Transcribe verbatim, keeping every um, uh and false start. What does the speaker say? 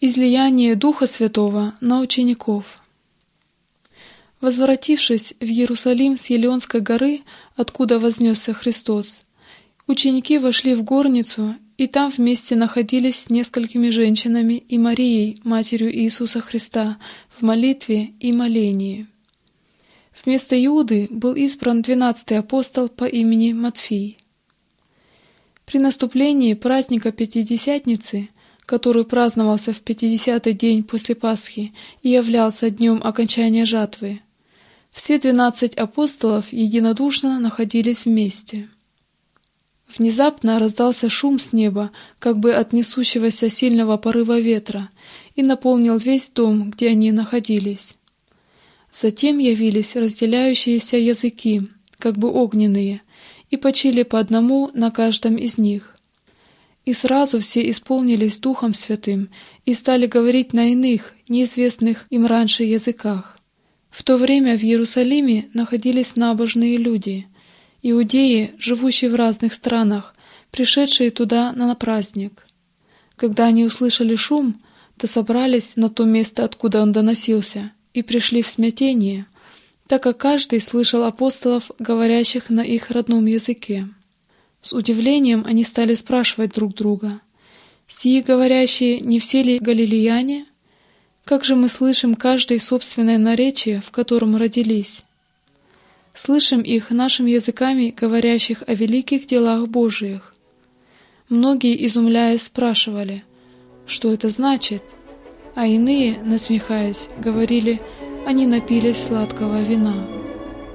Излияние Духа Святого на учеников. Возвратившись в Иерусалим с Елеонской горы, откуда вознесся Христос, ученики вошли в горницу, и там вместе находились с несколькими женщинами и Марией, матерью Иисуса Христа, в молитве и молении. Вместо Иуды был избран двенадцатый апостол по имени Матфей. При наступлении праздника Пятидесятницы, который праздновался в пятидесятый день после Пасхи и являлся днем окончания жатвы, все двенадцать апостолов единодушно находились вместе. Внезапно раздался шум с неба, как бы от несущегося сильного порыва ветра, и наполнил весь дом, где они находились. Затем явились разделяющиеся языки, как бы огненные, и почили по одному на каждом из них. И сразу все исполнились Духом Святым и стали говорить на иных, неизвестных им раньше языках. В то время в Иерусалиме находились набожные люди, иудеи, живущие в разных странах, пришедшие туда на праздник. Когда они услышали шум, то собрались на то место, откуда он доносился, и пришли в смятение, так как каждый слышал апостолов, говорящих на их родном языке. С удивлением они стали спрашивать друг друга: «Сии говорящие не все ли галилеяне? Как же мы слышим каждое собственное наречие, в котором родились? Слышим их нашими языками, говорящих о великих делах Божиих». Многие, изумляясь, спрашивали: «Что это значит?» А иные, насмехаясь, говорили: «Они напились сладкого вина».